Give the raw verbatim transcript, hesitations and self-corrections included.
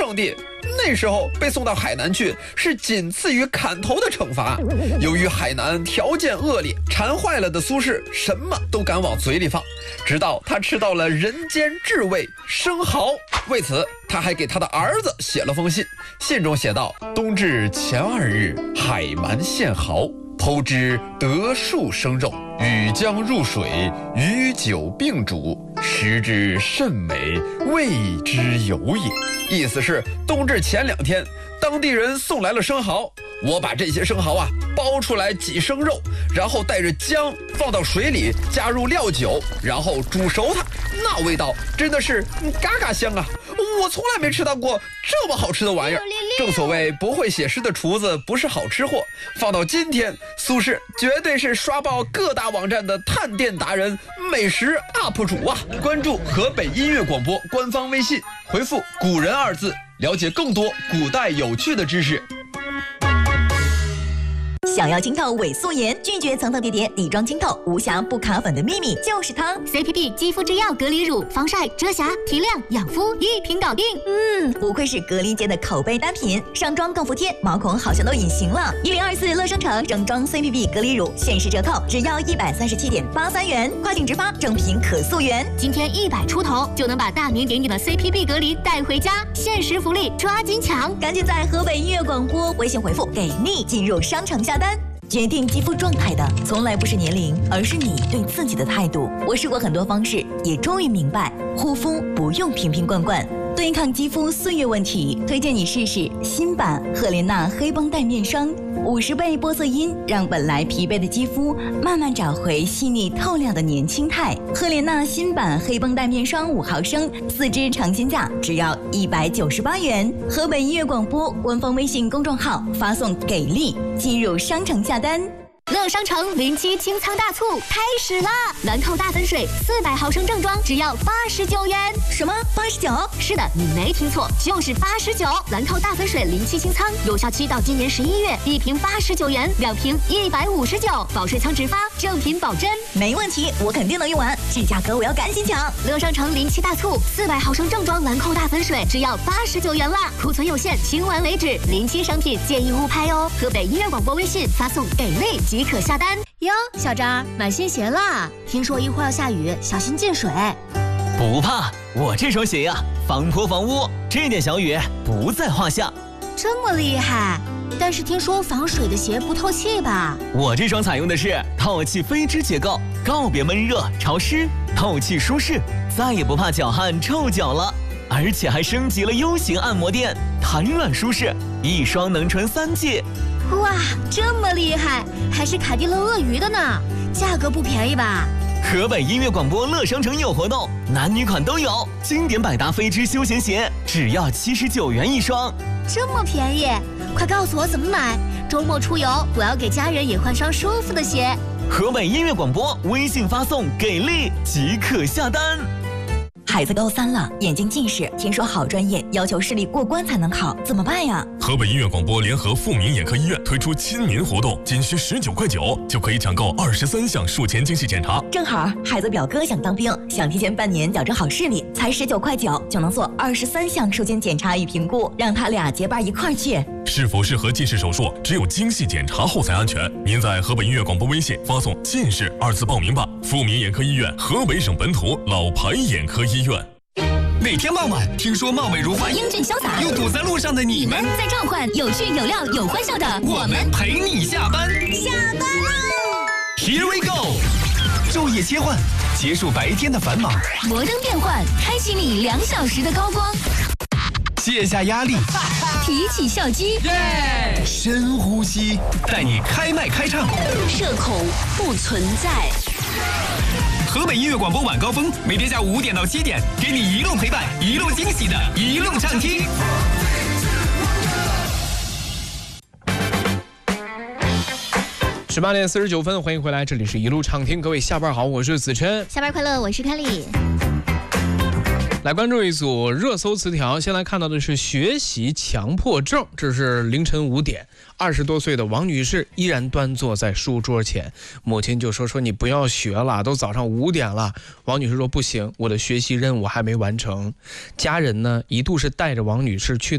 皇帝，那时候被送到海南去是仅次于砍头的惩罚。由于海南条件恶劣，馋坏了的苏轼什么都敢往嘴里放，直到他吃到了人间至味生蚝。为此他还给他的儿子写了封信，信中写道：冬至前二日，海蛮现蚝，剖之得数生肉，与姜入水，与酒并煮，食之甚美，味之有也。意思是冬至前两天，当地人送来了生蚝，我把这些生蚝啊剥出来挤生肉，然后带着姜放到水里，加入料酒，然后煮熟它，那味道真的是嘎嘎香啊！我从来没吃到过这么好吃的玩意儿。正所谓不会写诗的厨子不是好吃货，放到今天，苏轼绝对是刷爆各大网站的探店达人、美食 U P 主啊！关注河北音乐广播官方微信，回复“古人”二字，了解更多古代有趣的知识。 想要清透伪素颜，拒绝层层叠叠底妆清透，无瑕不卡粉的秘密就是它 C P B 肌肤之钥隔离乳，防晒、遮瑕、提亮、养肤一瓶搞定。 嗯，不愧是隔离界的口碑单品，上妆更服帖，毛孔好像都隐形了。一零二四乐商城整装 C P B 隔离乳限时折扣，只要一百三十七点八三元，跨境直发，正品可溯源。 今天一百出头就能把大名鼎鼎的 C P B 隔离带回家，限时福利，抓紧抢！ 赶紧在河北音乐广播微信回复给力进入商城下单。决定肌肤状态的从来不是年龄，而是你对自己的态度。我试过很多方式，也终于明白，护肤不用瓶瓶罐罐。对抗肌肤岁月问题，推荐你试试新版赫莲娜黑绷带面霜，五十倍玻色因让本来疲惫的肌肤慢慢找回细腻透亮的年轻态。赫莲娜新版黑绷带面霜五毫升，四支尝鲜价只要一百九十八元。河北音乐广播官方微信公众号发送给力，进入商城下单。 乐商城零七清仓大促开始了，兰蔻大粉水四百毫升正装只要八十九元。 什么八十九？ 是的，你没听错，就是八十九。兰蔻大粉水零七清仓，有效期到今年十一月，一瓶八十九元，两瓶一百五十九，保水仓直发，正品保真。 没问题，我肯定能用完，这价格我要赶紧抢。 乐商城零七大促，四百毫升正装兰蔻大粉水只要八十九元啦，库存有限，清完为止。零七商品建议勿拍哦。河北音乐广播微信发送给力即可下单哟。小张买新鞋啦，听说一会儿要下雨，小心进水。 不怕，我这双鞋呀、啊，防泼防污，这点小雨不在话下。 这么厉害？但是听说防水的鞋不透气吧？ 我这双采用的是透气飞织结构，告别闷热潮湿，透气舒适，再也不怕脚汗臭脚了。而且还升级了 U 型按摩垫，弹软舒适，一双能撑三季。 哇，这么厉害，还是凯迪乐鳄鱼的呢，价格不便宜吧？ 河北音乐广播乐商城有活动，男女款都有，经典百搭飞织休闲鞋只要七十九元一双， 这么便宜，快告诉我怎么买，周末出游我要给家人也换双舒服的鞋。 河北音乐广播微信发送给力即可下单。 孩子高三了，眼睛近视，听说好专业要求视力过关才能考，怎么办呀？ 河北音乐广播联合富民眼科医院推出亲民活动，仅需十九块九就可以抢购二十三项术前精细检查。 正好孩子表哥想当兵，想提前半年矫正好视力，才十九块九就能做二十三项术前检查与评估，让他俩结伴一块儿去。 是否适合近视手术，只有精细检查后才安全。您在河北音乐广播微信发送“近视”二字报名吧。富民眼科医院，河北省本土老牌眼科医院。 每天傍晚，听说貌美如花、 英俊潇洒， 又堵在路上的你们， 在召唤有趣有料有欢笑的我们陪你下班。 下班喽 ！Here we go！ 昼夜切换，结束白天的繁忙， 摩登变换，开启你两小时的高光。 卸下压力， 提起笑肌， 耶！深呼吸，带你开麦开唱， 社恐不存在。 河北音乐广播晚高峰，每天下午五点到七点，给你一路陪伴，一路惊喜的，一路畅听。 十八点四十九分，欢迎回来，这里是一路畅听，各位下班好，我是子琛。 下班快乐，我是凯里。 来关注一组热搜词条，先来看到的是学习强迫症。这是凌晨五点，二十多岁的王女士依然端坐在书桌前，母亲就说说你不要学了，都早上五点了。王女士说不行，我的学习任务还没完成。家人呢一度是带着王女士去